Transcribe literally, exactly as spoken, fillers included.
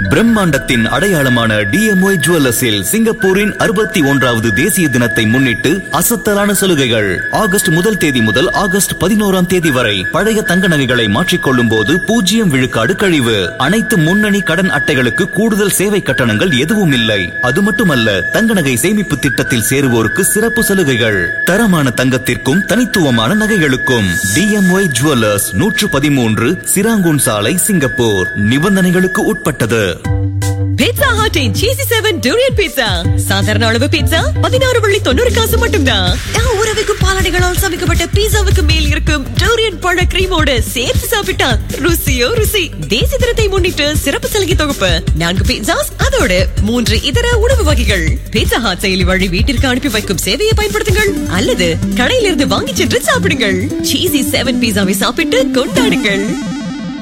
பிரம்மாண்டத்தின் அடையாளமான TMY ஜுவல்லர்ஸில் சிங்கப்பூரின் அறுபத்தி ஒன்றாவது தேசிய தினத்தை முன்னிட்டு அசத்தலான சலுகைகள். ஆகஸ்ட் முதல் தேதி முதல் ஆகஸ்ட் பதினோராம் தேதி வரை பழைய தங்க நகைகளை மாற்றிக்கொள்ளும் போது பூஜ்ஜியம் விழுக்காடு கழிவு. அனைத்து முன்னணி கடன் அட்டைகளுக்கு கூடுதல் சேவை கட்டணங்கள் எதுவும் இல்லை. அது மட்டுமல்ல, தங்க நகை சேமிப்பு திட்டத்தில் சேருவோருக்கு சிறப்பு சலுகைகள். தரமான தங்கத்திற்கும் தனித்துவமான நகைகளுக்கும் டிஎம்ஒய் ஜுவல்லர்ஸ், நூற்று பதிமூன்று சிராங்கூன் சாலை, சிங்கப்பூர். நிபந்தனைகளுக்கு உட்பட்டது. பீட்சா ஹட்டின் சீசி செவன் டூரியன் பீட்சா சாதாரண அளவு பீட்சா பதினாறு வள்ளி தொண்ணூறு காசு மட்டும்தான். ஊறவைக்கும் பாலாடைகளால் சமைக்கப்பட்ட பீட்சாவுக்கு மேல் இருக்கும் டூரியன் பழ கிரீமோடு சேர்த்து சாப்பிட்டா ருசியோ ருசி. தேசிய தினத்தை முன்னிட்டு சிறப்பு சலுகை தொகுப்பு, நான்கு பீட்சாஸ், அதோடு மூன்று இதர உணவு வகைகள். பீட்சா ஹாட் செயலி வழி வீட்டிற்கு அனுப்பி வைக்கும் சேவையை பயன்படுத்துங்கள் அல்லது கடையிலிருந்து வாங்கி சென்று சாப்பிடுங்கள். சீசி செவன் பீட்சாவை சாப்பிட்டு கொண்டாடுங்கள்.